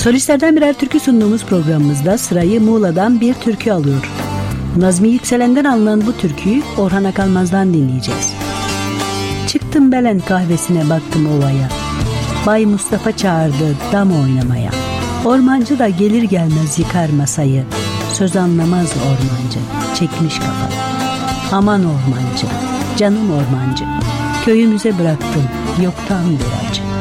Solistlerden birer türkü sunduğumuz programımızda sırayı Muğla'dan bir türkü alıyor. Nazmi Yükselen'den alınan bu türküyü Orhan Akalmaz'dan dinleyeceğiz. Çıktım Belen kahvesine, baktım ovaya. Bay Mustafa çağırdı dam oynamaya. Ormancı da gelir gelmez yıkar masayı. Söz anlamaz ormancı, çekmiş kafayı. Aman ormancı, canım ormancı, köyümüze bıraktım yoktan bir acı.